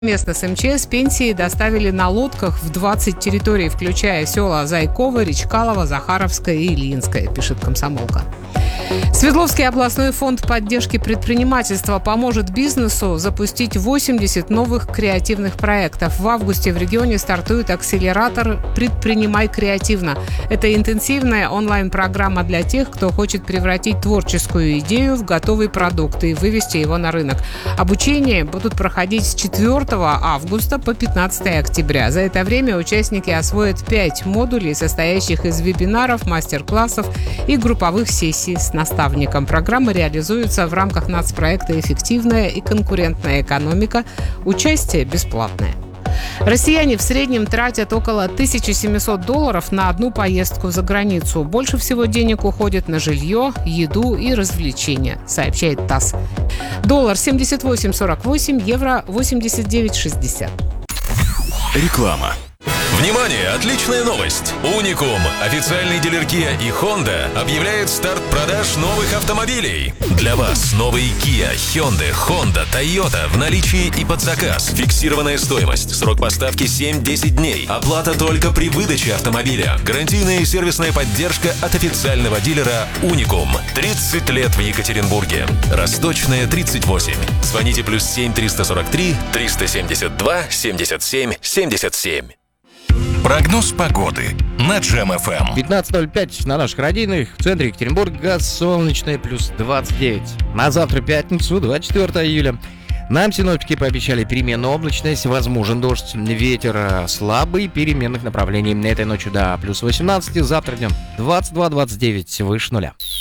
Совместно с МЧС пенсии доставили на лодках в 20 территорий, включая села Зайково, Речкалово, Захаровское и Ильинское, пишет «Комсомолка». Свердловский областной фонд поддержки предпринимательства поможет бизнесу запустить 80 новых креативных проектов. В августе в регионе стартует акселератор «Предпринимай креативно». Это интенсивная онлайн-программа для тех, кто хочет превратить творческую идею в готовый продукт и вывести его на рынок. Обучение будут проходить с 4 августа по 15 октября. За это время участники освоят 5 модулей, состоящих из вебинаров, мастер-классов и групповых сессий с наставником. Программа реализуется в рамках нацпроекта «Эффективная и конкурентная экономика». Участие бесплатное. Россияне в среднем тратят около $1700 на одну поездку за границу. Больше всего денег уходит на жилье, еду и развлечения, сообщает ТАСС. Доллар 78.48, евро 89.60. Реклама. Внимание! Отличная новость! Уникум, официальный дилер Kia и Honda, объявляет старт продаж новых автомобилей. Для вас новые Kia, Hyundai, Honda, Toyota в наличии и под заказ. Фиксированная стоимость, срок поставки 7-10 дней. Оплата только при выдаче автомобиля. Гарантийная и сервисная поддержка от официального дилера Уникум. 30 лет в Екатеринбурге. Росточная, 38. Звоните +7 343 372 77 77. Прогноз погоды на Джем ФМ. 15:05 на наших родийных. В центре Екатеринбурга солнечное +29. На завтра, пятницу, 24 июля. Нам синоптики пообещали переменную облачность, возможен дождь, ветер слабый, переменных направлений. Этой ночью до +18, завтра днем 22-29, выше нуля.